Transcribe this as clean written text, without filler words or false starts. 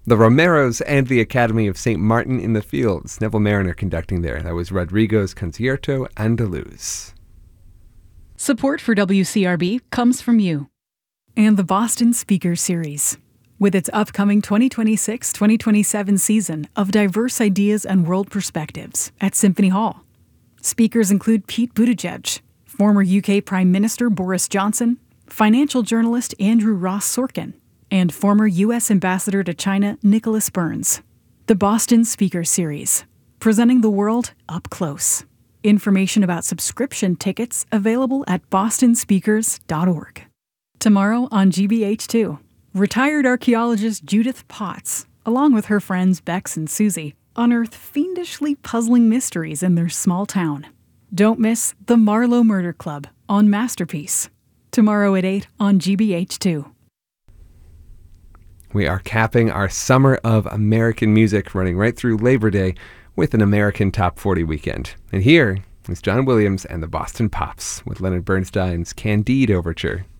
The Romeros and the Academy of St. Martin in the Fields. Neville Mariner conducting there. That was Rodrigo's Concierto Andaluz. Support for WCRB comes from you. And the Boston Speaker Series. With its upcoming 2026-2027 season of diverse ideas and world perspectives at Symphony Hall. Speakers include Pete Buttigieg, former UK Prime Minister Boris Johnson, financial journalist Andrew Ross Sorkin, and former U.S. Ambassador to China Nicholas Burns. The Boston Speaker Series, presenting the world up close. Information about subscription tickets available at bostonspeakers.org. Tomorrow on GBH2, retired archaeologist Judith Potts, along with her friends Bex and Susie, unearth fiendishly puzzling mysteries in their small town. Don't miss The Marlowe Murder Club on Masterpiece. Tomorrow at 8 on GBH2. We are capping our summer of American music, running right through Labor Day with an American Top 40 weekend. And here is John Williams and the Boston Pops with Leonard Bernstein's Candide Overture.